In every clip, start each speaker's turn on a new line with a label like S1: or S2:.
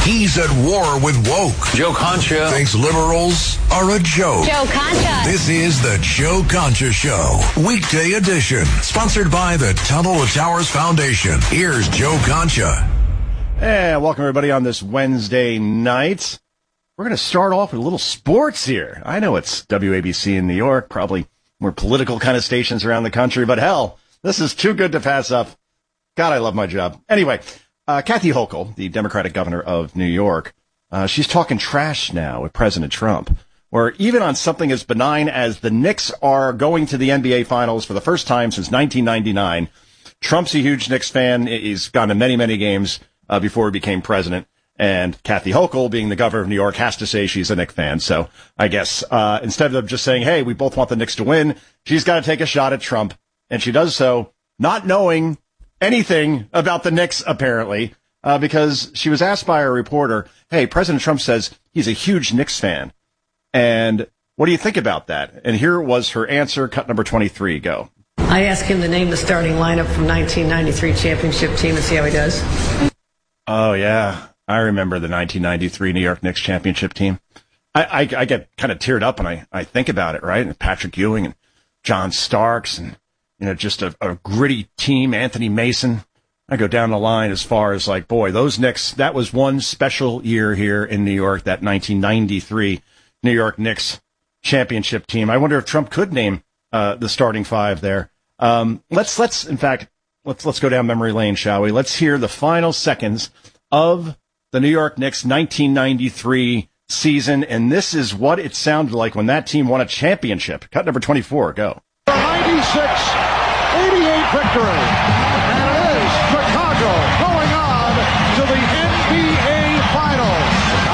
S1: He's at war with woke.
S2: Joe Concha
S1: thinks liberals are a joke.
S3: Joe Concha.
S1: This is the Joe Concha Show, weekday edition, sponsored by the Tunnel to Towers Foundation. Here's Joe Concha.
S4: And welcome everybody on this Wednesday night. We're going to start off with a little sports here. I know it's WABC in New York, probably more political kind of stations around the country, but hell, this is too good to pass up. God, I love my job. Anyway, Kathy Hochul, the Democratic governor of New York, she's talking trash now with President Trump, where even on something as benign as the Knicks are going to the NBA Finals for the first time since 1999. Trump's a huge Knicks fan. He's gone to many, many games before he became president. And Kathy Hochul, being the governor of New York, has to say she's a Knicks fan. So I guess instead of just saying, hey, we both want the Knicks to win, she's got to take a shot at Trump. And she does so not knowing anything about the Knicks, apparently, because she was asked by a reporter, hey, President Trump says he's a huge Knicks fan. And what do you think about that? And here was her answer, cut number 23, go.
S5: I asked him to name the starting lineup from 1993 championship team and see how he does.
S4: Oh, yeah. I remember the 1993 New York Knicks championship team. I get kind of teared up when I think about it, right? And Patrick Ewing and John Starks and, you know, just a gritty team, Anthony Mason. I go down the line as far as like, boy, those Knicks, that was one special year here in New York, that 1993 New York Knicks championship team. I wonder if Trump could name the starting five there. Let's go down memory lane, shall we? Let's hear the final seconds of the New York Knicks 1993 season, and this is what it sounded like when that team won a championship. Cut number 24, go.
S6: 96-88 victory, and it is Chicago going on to the NBA Finals.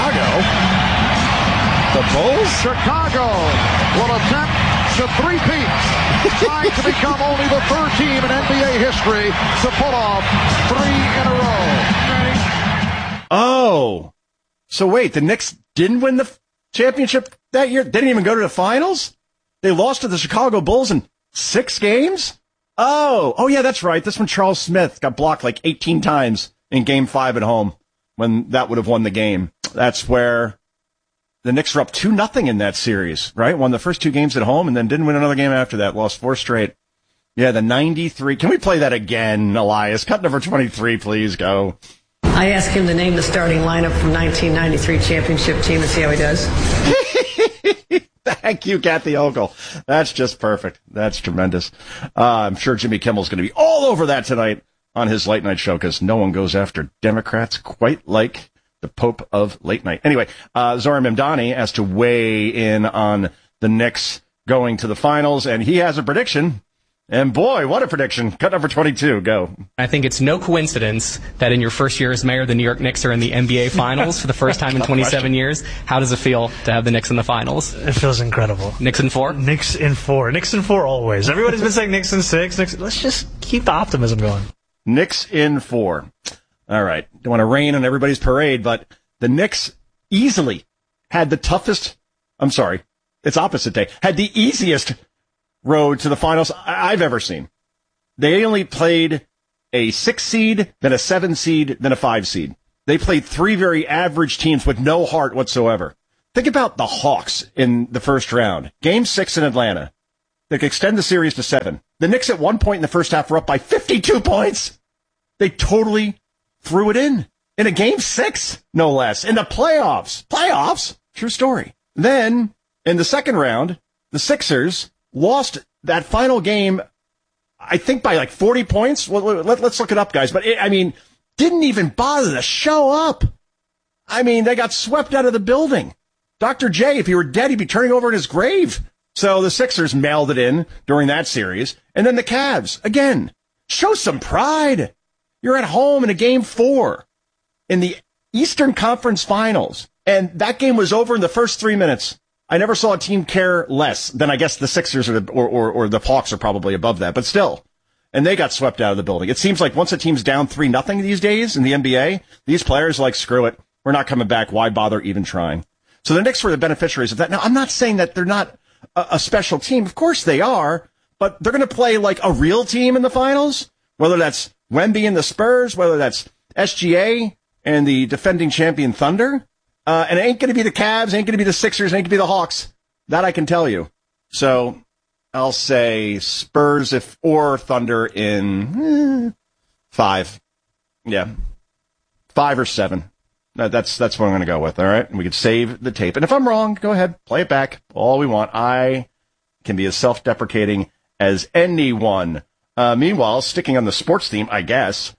S4: The Bulls?
S6: Chicago will attempt to three-peat, trying to become only the third team in NBA history to pull off three in a row.
S4: Oh, so wait, the Knicks didn't win the championship that year? They didn't even go to the finals? They lost to the Chicago Bulls in 6 games? Oh yeah, that's right. This one, Charles Smith got blocked like 18 times in game 5 at home when that would have won the game. That's where the Knicks were up 2-0 in that series, right? Won the first 2 games at home and then didn't win another game after that. Lost 4 straight. Yeah, the 93. Can we play that again, Elias? Cut number 23, please, go.
S5: I asked him to name the starting lineup from 1993 championship team and see how he does.
S4: Thank you, Kathy Hochul. That's just perfect. That's tremendous. I'm sure Jimmy Kimmel's going to be all over that tonight on his late night show because no one goes after Democrats quite like the Pope of late night. Anyway, Zohran Mamdani has to weigh in on the Knicks going to the finals, and he has a prediction. And boy, what a prediction. Cut number 22, go.
S7: I think it's no coincidence that in your first year as mayor, the New York Knicks are in the NBA Finals for the first time in 27 years. How does it feel to have the Knicks in the Finals?
S8: It feels incredible.
S7: Knicks in 4?
S8: Knicks in 4. Knicks in 4 always. Everybody's been saying Knicks in 6. Let's just keep the optimism going.
S4: Knicks in 4. All right. Don't want to rain on everybody's parade, but the Knicks easily had the toughest, it's opposite day, had the easiest road to the finals I've ever seen. They only played a 6 seed, then a 7 seed, then a 5 seed. They played 3 very average teams with no heart whatsoever. Think about the Hawks in the first round. Game 6 in Atlanta. They could extend the series to 7. The Knicks at one point in the first half were up by 52 points. They totally threw it in a game 6, no less, in the playoffs. Playoffs? True story. Then, in the second round, the Sixers lost that final game, I think, by like 40 points. Well, let's look it up, guys. But, didn't even bother to show up. They got swept out of the building. Dr. J, if he were dead, he'd be turning over in his grave. So the Sixers mailed it in during that series. And then the Cavs, again, show some pride. You're at home in a game 4 in the Eastern Conference Finals. And that game was over in the first 3 minutes. I never saw a team care less than I guess the Sixers or the Hawks are probably above that, but still. And they got swept out of the building. It seems like once a team's down 3-0 these days in the NBA, these players are like, screw it. We're not coming back. Why bother even trying? So the Knicks were the beneficiaries of that. Now, I'm not saying that they're not a special team. Of course they are, but they're going to play like a real team in the finals, whether that's Wemby and the Spurs, whether that's SGA and the defending champion Thunder. And it ain't going to be the Cavs, ain't going to be the Sixers, ain't going to be the Hawks. That I can tell you. So I'll say Spurs or Thunder in 5. Yeah. 5 or 7. That's what I'm going to go with, all right? And we could save the tape. And if I'm wrong, go ahead, play it back all we want. I can be as self-deprecating as anyone. Meanwhile, sticking on the sports theme, I guess,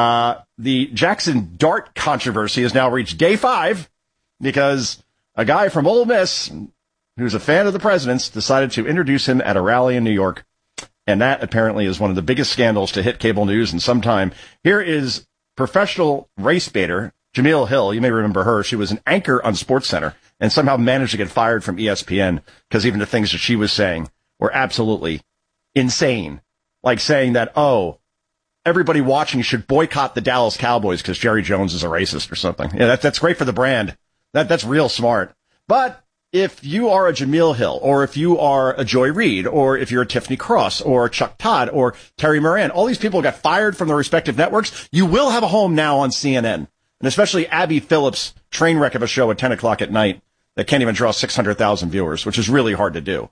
S4: the Jackson Dart controversy has now reached day 5 because a guy from Ole Miss, who's a fan of the president's, decided to introduce him at a rally in New York. And that apparently is one of the biggest scandals to hit cable news in some time. Here is professional race baiter Jemele Hill. You may remember her. She was an anchor on SportsCenter and somehow managed to get fired from ESPN because even the things that she was saying were absolutely insane. Like saying that, everybody watching should boycott the Dallas Cowboys because Jerry Jones is a racist or something. Yeah, that's great for the brand. That's real smart. But if you are a Jemele Hill, or if you are a Joy Reid, or if you're a Tiffany Cross, or Chuck Todd, or Terry Moran, all these people got fired from their respective networks, you will have a home now on CNN. And especially Abby Phillips' train wreck of a show at 10 o'clock at night that can't even draw 600,000 viewers, which is really hard to do.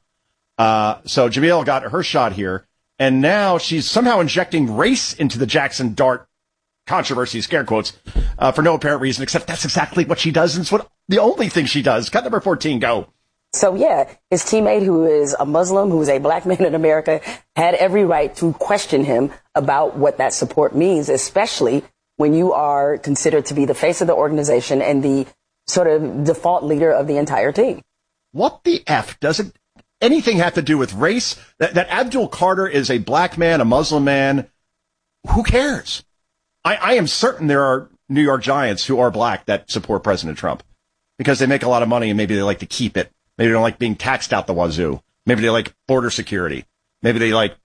S4: So Jemele got her shot here, and now she's somehow injecting race into the Jackson Dart controversy, scare quotes, for no apparent reason, except that's exactly what she does, and it's what the only thing she does. Cut number 14, go.
S2: So, yeah, his teammate, who is a Muslim, who is a black man in America, had every right to question him about what that support means, especially when you are considered to be the face of the organization and the sort of default leader of the entire team.
S4: What the F does anything have to do with race? That Abdul Carter is a black man, a Muslim man. Who cares? I am certain there are New York Giants who are black that support President Trump because they make a lot of money and maybe they like to keep it. Maybe they don't like being taxed out the wazoo. Maybe they like border security. Maybe they like,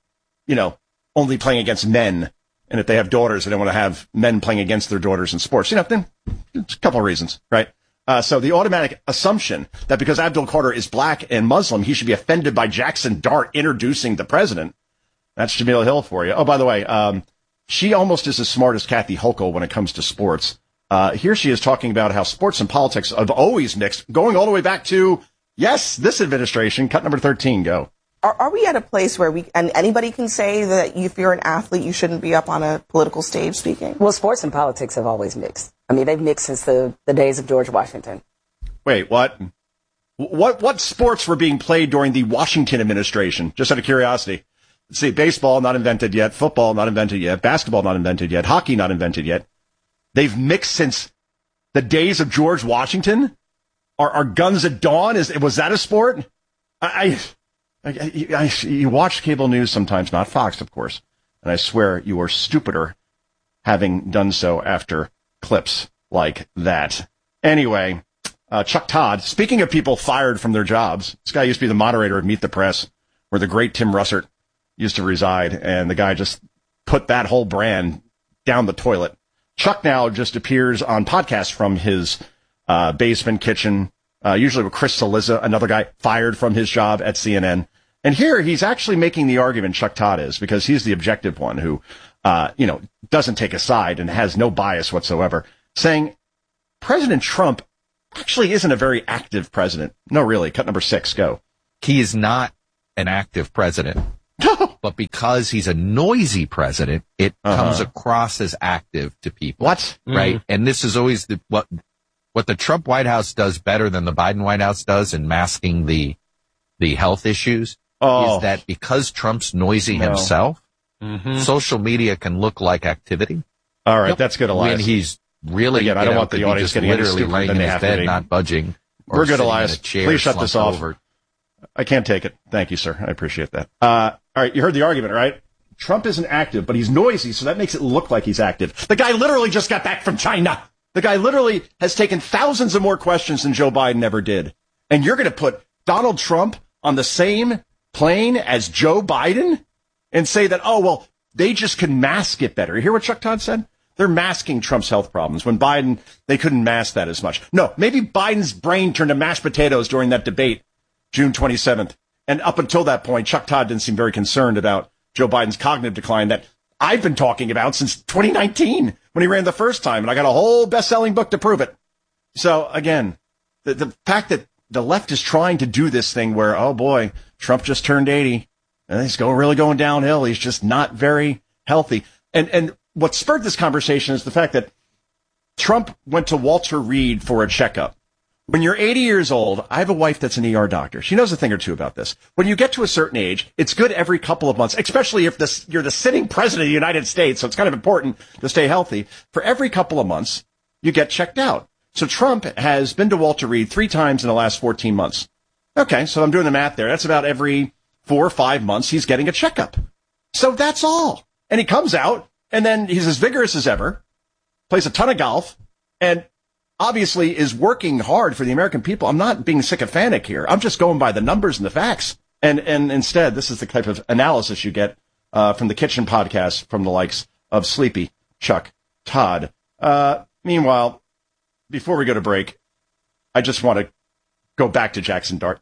S4: only playing against men. And if they have daughters, they don't want to have men playing against their daughters in sports. Then it's a couple of reasons, right? So the automatic assumption that because Abdul Carter is black and Muslim, he should be offended by Jackson Dart introducing the president. That's Jemele Hill for you. Oh, by the way, she almost is as smart as Kathy Hochul when it comes to sports. Here she is talking about how sports and politics have always mixed, going all the way back to, yes, this administration. Cut number 13, go.
S3: Are we at a place where and anybody can say that if you're an athlete, you shouldn't be up on a political stage speaking?
S2: Well, sports and politics have always mixed. I mean, they've mixed since the days of George Washington.
S4: Wait, what? What sports were being played during the Washington administration? Just out of curiosity. Let's see, baseball not invented yet, football not invented yet, basketball not invented yet, hockey not invented yet. They've mixed since the days of George Washington? Are guns at dawn? Was that a sport? You watch cable news sometimes, not Fox, of course, and I swear you are stupider having done so after clips like that. Anyway, Chuck Todd, speaking of people fired from their jobs, this guy used to be the moderator of Meet the Press, where the great Tim Russert used to reside, and the guy just put that whole brand down the toilet. Chuck now just appears on podcasts from his basement kitchen, usually with Chris Cillizza, another guy fired from his job at CNN. And here he's actually making the argument, Chuck Todd is, because he's the objective one who, doesn't take a side and has no bias whatsoever, saying President Trump actually isn't a very active president. No, really. Cut number 6, go.
S9: He is not an active president. But because he's a noisy president, it comes across as active to people.
S4: What?
S9: Right? Mm-hmm. And this is always what the Trump White House does better than the Biden White House does in masking the health issues is that because Trump's noisy himself, social media can look like activity.
S4: All right, that's good, Elias.
S9: When he's really,
S4: again, I don't want the audience getting
S9: literally laying in his bed, not budging.
S4: We're good, Elias. Please shut this off.
S9: Over.
S4: I can't take it. Thank you, sir. I appreciate that. All right, you heard the argument, right? Trump isn't active, but he's noisy, so that makes it look like he's active. The guy literally just got back from China. The guy literally has taken thousands of more questions than Joe Biden ever did. And you're going to put Donald Trump on the same plane as Joe Biden and say that, they just can mask it better. You hear what Chuck Todd said? They're masking Trump's health problems. When Biden, they couldn't mask that as much. No, maybe Biden's brain turned to mashed potatoes during that debate, June 27th. And up until that point, Chuck Todd didn't seem very concerned about Joe Biden's cognitive decline that I've been talking about since 2019 when he ran the first time, and I got a whole best-selling book to prove it. So, again, the fact that the left is trying to do this thing where, oh, boy, Trump just turned 80, and he's really going downhill. He's just not very healthy. And what spurred this conversation is the fact that Trump went to Walter Reed for a checkup. When you're 80 years old, I have a wife that's an ER doctor. She knows a thing or two about this. When you get to a certain age, it's good every couple of months, especially if you're the sitting president of the United States, so it's kind of important to stay healthy. For every couple of months, you get checked out. So Trump has been to Walter Reed 3 times in the last 14 months. Okay, so I'm doing the math there. That's about every 4 or 5 months he's getting a checkup. So that's all. And he comes out, and then he's as vigorous as ever, plays a ton of golf, and obviously is working hard for the American people. I'm not being sycophantic here. I'm just going by the numbers and the facts. And instead, this is the type of analysis you get from the Kitchen podcast from the likes of Sleepy, Chuck, Todd. Meanwhile, before we go to break, I just want to go back to Jackson Dart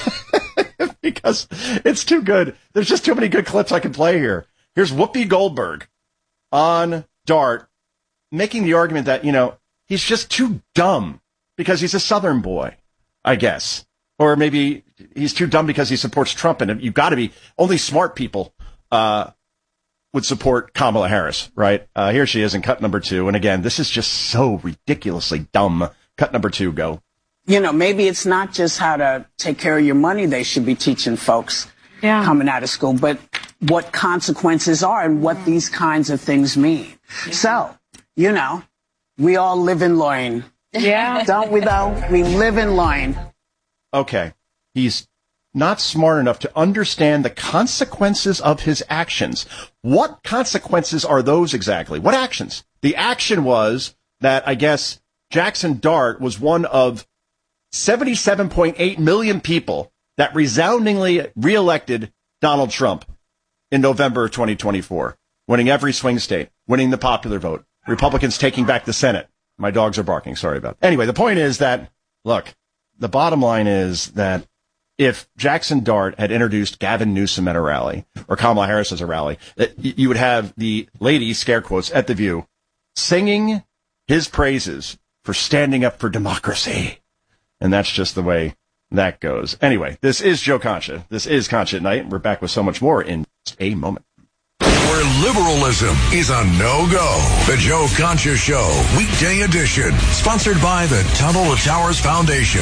S4: because it's too good. There's just too many good clips I can play here. Here's Whoopi Goldberg on Dart making the argument that, he's just too dumb because he's a Southern boy, I guess. Or maybe he's too dumb because he supports Trump. And you've got to be, only smart people would support Kamala Harris, right? Here she is in cut number 2. And again, this is just so ridiculously dumb. Cut number 2, go.
S10: Maybe it's not just how to take care of your money they should be teaching folks coming out of school, but what consequences are and what these kinds of things mean. So, we all live in Loin. Yeah. Don't we, though? We live in Loin.
S4: Okay. He's not smart enough to understand the consequences of his actions. What consequences are those exactly? What actions? The action was that, I guess, Jackson Dart was one of 77.8 million people that resoundingly reelected Donald Trump in November of 2024, winning every swing state, winning the popular vote. Republicans taking back the Senate. My dogs are barking. Sorry about that. Anyway, the point is that, look, the bottom line is that if Jackson Dart had introduced Gavin Newsom at a rally or Kamala Harris as a rally, you would have the lady, scare quotes, at The View singing his praises for standing up for democracy. And that's just the way that goes. Anyway, this is Joe Concha. This is Concha at Night. We're back with so much more in just a moment.
S1: Where liberalism is a no-go. The Joe Concha Show, weekday edition. Sponsored by the Tunnel to Towers Foundation.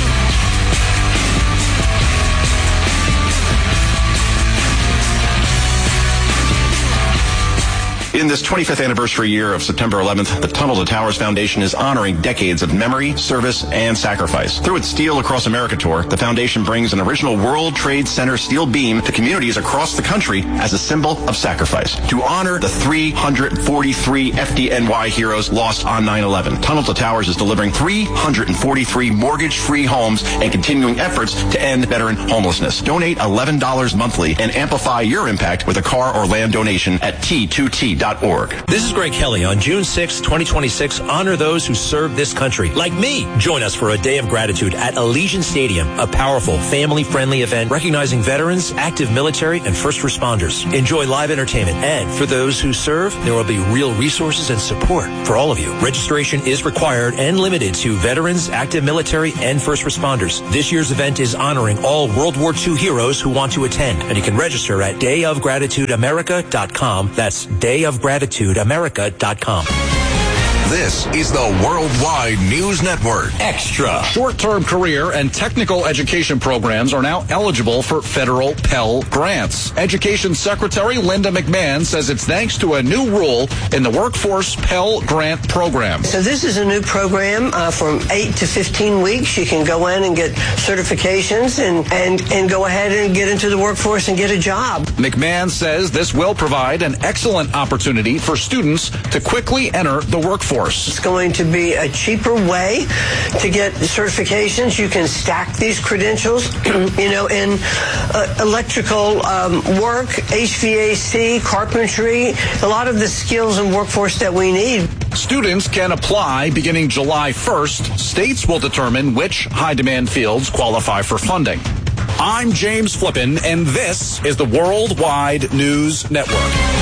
S11: In this 25th anniversary year of September 11th, the Tunnel to Towers Foundation is honoring decades of memory, service, and sacrifice. Through its Steel Across America tour, the foundation brings an original World Trade Center steel beam to communities across the country as a symbol of sacrifice. To honor the 343 FDNY heroes lost on 9/11, Tunnel to Towers is delivering 343 mortgage-free homes and continuing efforts to end veteran homelessness. Donate $11 monthly and amplify your impact with a car or land donation at T2T.org.
S12: This is Greg Kelly. On June 6, 2026, honor those who serve this country, like me. Join us for a day of gratitude at Allegiant Stadium, a powerful, family-friendly event recognizing veterans, active military, and first responders. Enjoy live entertainment, and for those who serve, there will be real resources and support for all of you. Registration is required and limited to veterans, active military, and first responders. This year's event is honoring all World War II heroes who want to attend, and you can register at dayofgratitudeamerica.com. That's dayofgratitudeamerica.com.
S1: This is the Worldwide News Network.
S13: Extra. Short-term career and technical education programs are now eligible for federal Pell Grants. Education Secretary Linda McMahon says it's thanks to a new rule in the Workforce Pell Grant Program.
S14: So this is a new program from 8 to 15 weeks. You can go in and get certifications and go ahead and get into the workforce and get a job.
S13: McMahon says this will provide an excellent opportunity for students to quickly enter the workforce.
S14: It's going to be a cheaper way to get certifications. You can stack these credentials, in electrical work, HVAC, carpentry, a lot of the skills and workforce that we need.
S13: Students can apply beginning July 1st. States will determine which high-demand fields qualify for funding. I'm James Flippin, and this is the Worldwide News Network.